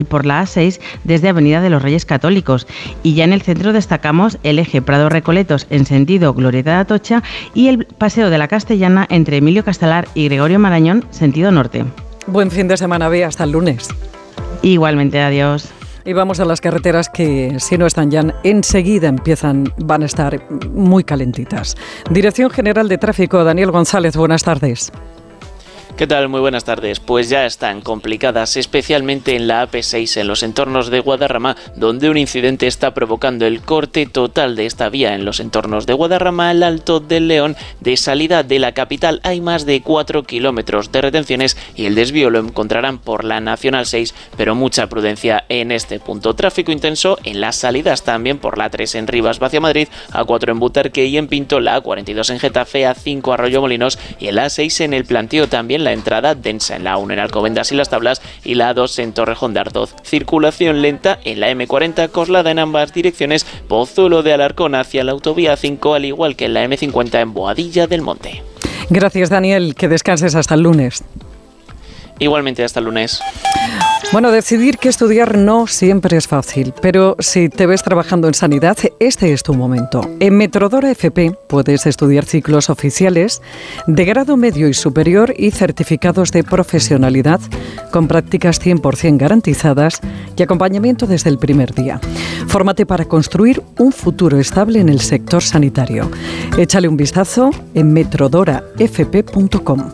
por la A6 desde Avenida de los Reyes Católicos, y ya en el centro destacamos el eje Prado-Recoletos en sentido Glorieta de Atocha y el Paseo de la Castellana entre Emilio Castelar y Gregorio Marañón sentido norte. Buen fin de semana, Bea, hasta el lunes. Igualmente, adiós. Y vamos a las carreteras que, si no están ya, enseguida van a estar muy calentitas. Dirección General de Tráfico, Daniel González, buenas tardes. ¿Qué tal? Muy buenas tardes. Pues ya están complicadas, especialmente en la AP6, en los entornos de Guadarrama, donde un incidente está provocando el corte total de esta vía. En los entornos de Guadarrama, al Alto del León, de salida de la capital, hay más de 4 kilómetros de retenciones y el desvío lo encontrarán por la Nacional 6, pero mucha prudencia en este punto. Tráfico intenso en las salidas también por la 3 en Rivas hacia Madrid, A4 en Butarque y en Pinto, la A42 en Getafe, A5 Arroyomolinos y el A6 en el Plantío, también la entrada densa en la 1 en Alcobendas y Las Tablas y la 2 en Torrejón de Ardoz. Circulación lenta en la M40 Coslada en ambas direcciones, Pozuelo de Alarcón hacia la autovía 5, al igual que en la M50 en Boadilla del Monte. Gracias, Daniel, que descanses hasta el lunes. Igualmente, hasta el lunes. Bueno, decidir qué estudiar no siempre es fácil, pero si te ves trabajando en sanidad, este es tu momento. En Metrodora FP puedes estudiar ciclos oficiales de grado medio y superior y certificados de profesionalidad con prácticas 100% garantizadas y acompañamiento desde el primer día. Fórmate para construir un futuro estable en el sector sanitario. Échale un vistazo en metrodorafp.com.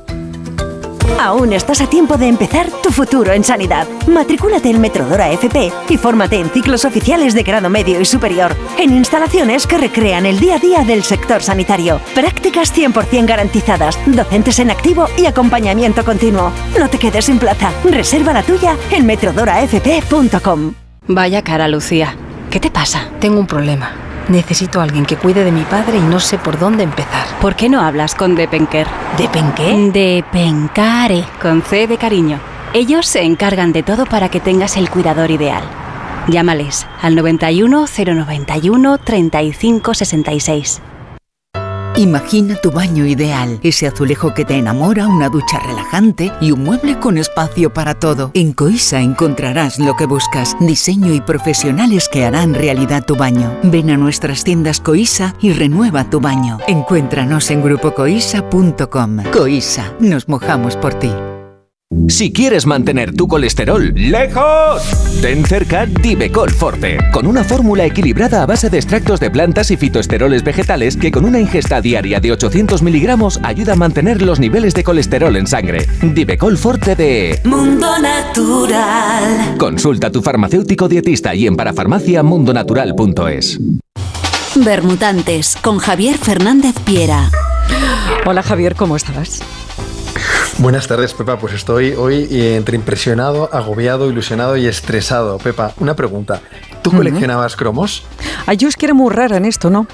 Aún estás a tiempo de empezar tu futuro en sanidad. Matricúlate en Metrodora FP y fórmate en ciclos oficiales de grado medio y superior, en instalaciones que recrean el día a día del sector sanitario. Prácticas 100% garantizadas, docentes en activo y acompañamiento continuo. No te quedes sin plaza. Reserva la tuya en metrodorafp.com. Vaya cara, Lucía. ¿Qué te pasa? Tengo un problema. Necesito a alguien que cuide de mi padre y no sé por dónde empezar. ¿Por qué no hablas con Depenker? ¿Depenqué? Depencare, con C de cariño. Ellos se encargan de todo para que tengas el cuidador ideal. Llámales al 91 091 35 66. Imagina tu baño ideal, ese azulejo que te enamora, una ducha relajante y un mueble con espacio para todo. En Coisa encontrarás lo que buscas, diseño y profesionales que harán realidad tu baño. Ven a nuestras tiendas Coisa y renueva tu baño. Encuéntranos en grupocoisa.com. Coisa, nos mojamos por ti. Si quieres mantener tu colesterol lejos, ten cerca Divecol Forte, con una fórmula equilibrada a base de extractos de plantas y fitoesteroles vegetales que con una ingesta diaria de 800 miligramos ayuda a mantener los niveles de colesterol en sangre. Divecol Forte de Mundo Natural. Consulta a tu farmacéutico dietista y en parafarmaciamundonatural.es. Bermutantes, con Javier Fernández Piera. Hola, Javier, ¿cómo estás? Buenas tardes, Pepa. Pues estoy hoy entre impresionado, agobiado, ilusionado y estresado. Pepa, una pregunta. ¿Tú coleccionabas cromos? Ay, yo es que era muy rara en esto, ¿no?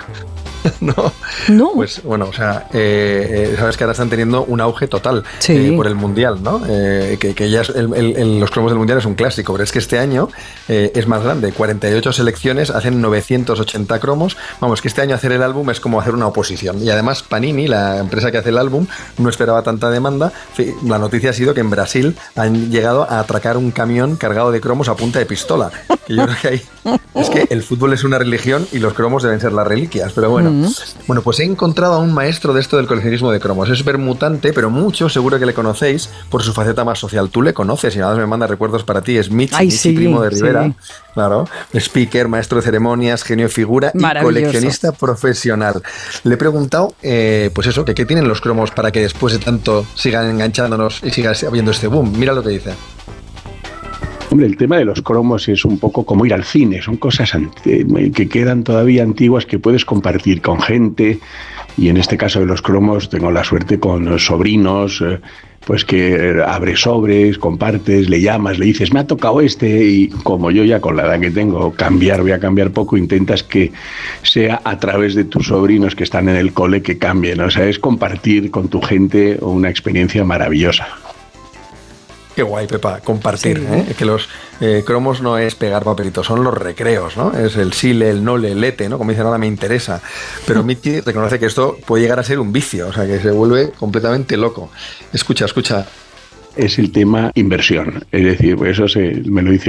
No. Pues bueno, o sea, sabes que ahora están teniendo un auge total por el Mundial, ¿no? Que ya los cromos del Mundial es un clásico, pero es que este año es más grande. 48 selecciones hacen 980 cromos. Vamos, que este año hacer el álbum es como hacer una oposición. Y además Panini, la empresa que hace el álbum, no esperaba tanta demanda. La noticia ha sido que en Brasil han llegado a atracar un camión cargado de cromos a punta de pistola. Que yo creo que hay... Es que el fútbol es una religión y los cromos deben ser las reliquias, pero bueno. Bueno, pues he encontrado a un maestro de esto del coleccionismo de cromos. Es bermutante, pero muchos seguro que le conocéis por su faceta más social. Tú le conoces y además me manda recuerdos para ti. Es Michi, primo de Rivera. Sí. Claro. Speaker, maestro de ceremonias, genio de figura y coleccionista profesional. Le he preguntado, pues eso, que qué tienen los cromos para que después de tanto sigan enganchándonos y siga habiendo este boom. Mira lo que dice. Hombre, el tema de los cromos es un poco como ir al cine, son cosas que quedan todavía antiguas que puedes compartir con gente, y en este caso de los cromos tengo la suerte con los sobrinos, pues que abres sobres, compartes, le llamas, le dices, me ha tocado este, y como yo ya con la edad que tengo, voy a cambiar poco, intentas que sea a través de tus sobrinos que están en el cole que cambien, o sea, es compartir con tu gente una experiencia maravillosa. Qué guay, Pepa, compartir, sí. Que los cromos no es pegar papelitos, son los recreos, ¿no? Es el sile, el nole, el lete, ¿no? Como dicen ahora, me interesa. Pero Michi reconoce que esto puede llegar a ser un vicio, o sea, que se vuelve completamente loco. Escucha. es el tema inversión. Es decir, pues eso me lo dice